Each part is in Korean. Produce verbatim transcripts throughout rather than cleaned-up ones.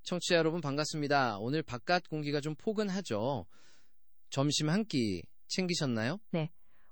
청취자 여러분 반갑습니다. 오늘 바깥 공기가 좀 포근하죠. 점심 한 끼 챙기셨나요? 네.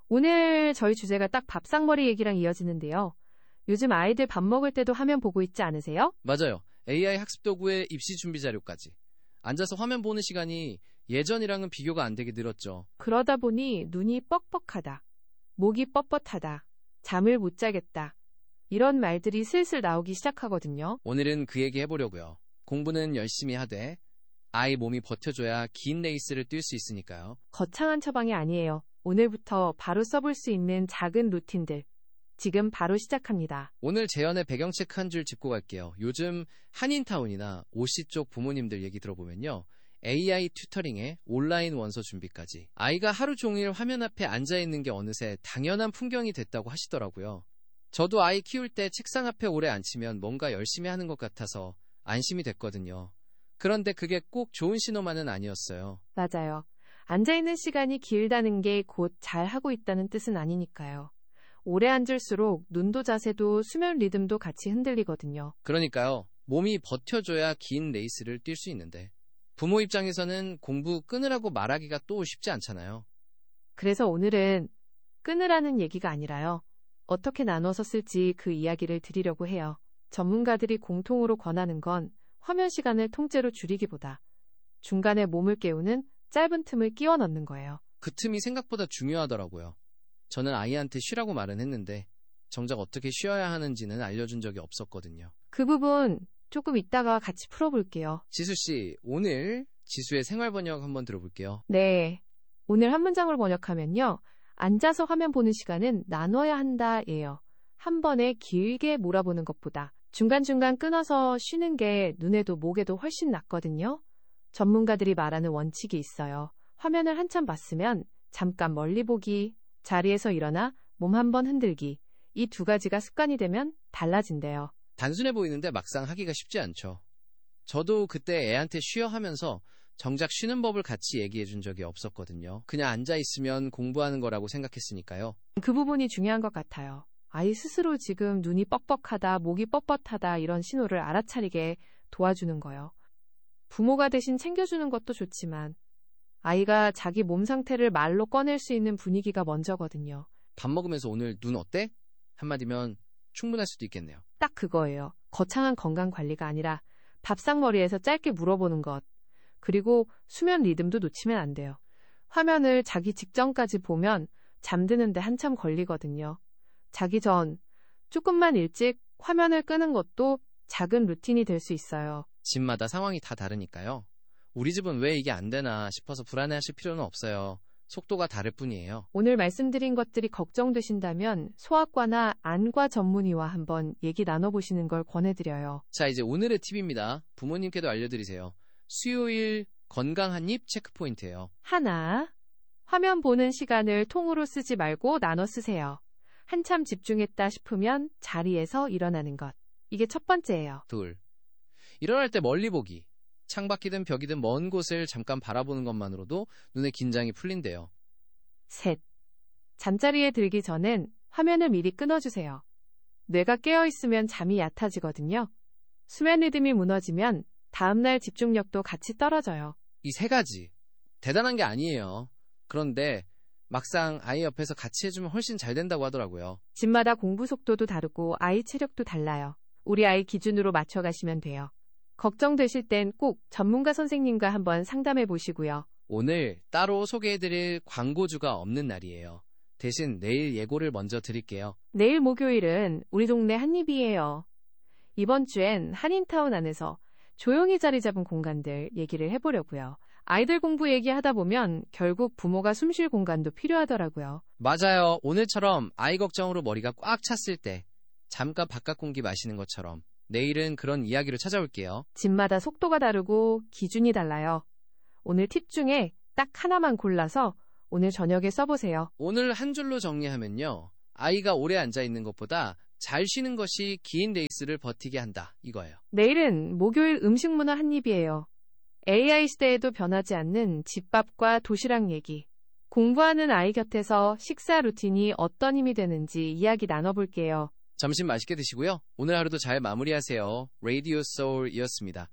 오늘 저희 주제가 딱 밥상머리 얘기랑 이어지는데요. 요즘 아이들 밥 먹을 때도 화면 보고 있지 않으세요? 맞아요. 에이아이 학습 도구에 입시 준비 자료까지. 앉아서 화면 보는 시간이 예전이랑은 비교가 안 되게 늘었죠. 그러다 보니 눈이 뻑뻑하다, 목이 뻣뻣하다, 잠을 못 자겠다. 이런 말들이 슬슬 나오기 시작하거든요. 오늘은 그 얘기 해보려고요. 공부는 열심히 하되 아이 몸이 버텨줘야 긴 레이스를 뛸 수 있으니까요. 거창한 처방이 아니에요. 오늘부터 바로 써볼 수 있는 작은 루틴들. 지금 바로 시작합니다. 오늘 재연의 배경책 한 줄 짚고 갈게요. 요즘 한인타운이나 오씨 쪽 부모님들 얘기 들어보면요. 에이아이 튜터링에 온라인 원서 준비까지. 아이가 하루 종일 화면 앞에 앉아있는 게 어느새 당연한 풍경이 됐다고 하시더라고요. 저도 아이 키울 때 책상 앞에 오래 앉히면 뭔가 열심히 하는 것 같아서 안심이 됐거든요. 그런데 그게 꼭 좋은 신호만은 아니었어요. 맞아요. 앉아있는 시간이 길다는 게 곧 잘하고 있다는 뜻은 아니니까요. 오래 앉을수록 눈도 자세도 수면 리듬도 같이 흔들리거든요. 그러니까요. 몸이 버텨줘야 긴 레이스를 뛸 수 있는데 부모 입장에서는 공부 끊으라고 말하기가 또 쉽지 않잖아요. 그래서 오늘은 끊으라는 얘기가 아니라요. 어떻게 나눠서 쓸지 그 이야기를 드리려고 해요. 전문가들이 공통으로 권하는 건 화면 시간을 통째로 줄이기보다 중간에 몸을 깨우는 짧은 틈을 끼워 넣는 거예요. 그 틈이 생각보다 중요하더라고요. 저는 아이한테 쉬라고 말은 했는데 정작 어떻게 쉬어야 하는지는 알려준 적이 없었거든요. 그 부분 조금 이따가 같이 풀어볼게요. 지수씨, 오늘 지수의 생활번역 한번 들어볼게요. 네. 오늘 한 문장을 번역하면요. 앉아서 화면 보는 시간은 나눠야 한다 예요. 한 번에 길게 몰아보는 것보다 중간중간 끊어서 쉬는 게 눈에도 목에도 훨씬 낫거든요. 전문가들이 말하는 원칙이 있어요. 화면을 한참 봤으면 잠깐 멀리 보기, 자리에서 일어나 몸 한번 흔들기. 이 두 가지가 습관이 되면 달라진대요. 단순해 보이는데 막상 하기가 쉽지 않죠. 저도 그때 애한테 쉬어 하면서 정작 쉬는 법을 같이 얘기해 준 적이 없었거든요. 그냥 앉아있으면 공부하는 거라고 생각했으니까요. 그 부분이 중요한 것 같아요. 아이 스스로 지금 눈이 뻑뻑하다, 목이 뻣뻣하다 이런 신호를 알아차리게 도와주는 거예요. 부모가 대신 챙겨주는 것도 좋지만 아이가 자기 몸 상태를 말로 꺼낼 수 있는 분위기가 먼저거든요. 밥 먹으면서 오늘 눈 어때? 한마디면 충분할 수도 있겠네요. 딱 그거예요. 거창한 건강 관리가 아니라 밥상머리에서 짧게 물어보는 것. 그리고 수면 리듬도 놓치면 안 돼요. 화면을 자기 직전까지 보면 잠드는데 한참 걸리거든요. 자기 전 조금만 일찍 화면을 끄는 것도 작은 루틴이 될 수 있어요. 집마다 상황이 다 다르니까요. 우리 집은 왜 이게 안 되나 싶어서 불안해하실 필요는 없어요. 속도가 다를 뿐이에요. 오늘 말씀드린 것들이 걱정되신다면 소아과나 안과 전문의와 한번 얘기 나눠보시는 걸 권해드려요. 자, 이제 오늘의 팁입니다. 부모님께도 알려드리세요. 수요일 건강 한입 체크포인트예요. 하나, 화면 보는 시간을 통으로 쓰지 말고 나눠 쓰세요. 한참 집중했다 싶으면 자리에서 일어나는 것. 이게 첫 번째예요. 둘, 일어날 때 멀리 보기. 창밖이든 벽이든 먼 곳을 잠깐 바라보는 것만으로도 눈의 긴장이 풀린대요. 셋, 잠자리에 들기 전엔 화면을 미리 끊어주세요. 뇌가 깨어있으면 잠이 얕아지거든요. 수면 리듬이 무너지면 다음날 집중력도 같이 떨어져요. 이 세 가지 대단한 게 아니에요. 그런데 막상 아이 옆에서 같이 해주면 훨씬 잘 된다고 하더라고요. 집마다 공부 속도도 다르고 아이 체력도 달라요. 우리 아이 기준으로 맞춰가시면 돼요. 걱정되실 땐 꼭 전문가 선생님과 한번 상담해 보시고요. 오늘 따로 소개해드릴 광고주가 없는 날이에요. 대신 내일 예고를 먼저 드릴게요. 내일 목요일은 우리 동네 한입이에요. 이번 주엔 한인타운 안에서 조용히 자리 잡은 공간들 얘기를 해보려고요. 아이들 공부 얘기하다 보면 결국 부모가 숨 쉴 공간도 필요하더라고요. 맞아요. 오늘처럼 아이 걱정으로 머리가 꽉 찼을 때 잠깐 바깥 공기 마시는 것처럼 내일은 그런 이야기로 찾아올게요. 집마다 속도가 다르고 기준이 달라요. 오늘 팁 중에 딱 하나만 골라서 오늘 저녁에 써보세요. 오늘 한 줄로 정리하면요. 아이가 오래 앉아있는 것보다 잘 쉬는 것이 긴 레이스를 버티게 한다. 이거예요. 내일은 목요일 음식문화 한입이에요. 에이아이 시대에도 변하지 않는 집밥과 도시락 얘기. 공부하는 아이 곁에서 식사 루틴이 어떤 힘이 되는지 이야기 나눠볼게요. 점심 맛있게 드시고요. 오늘 하루도 잘 마무리하세요. 라디오 소울이었습니다.